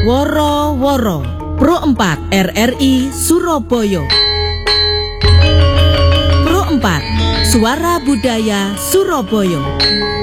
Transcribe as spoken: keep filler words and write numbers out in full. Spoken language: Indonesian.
Woro-woro Pro empat R R I Surabaya. Pro empat Suara Budaya Surabaya.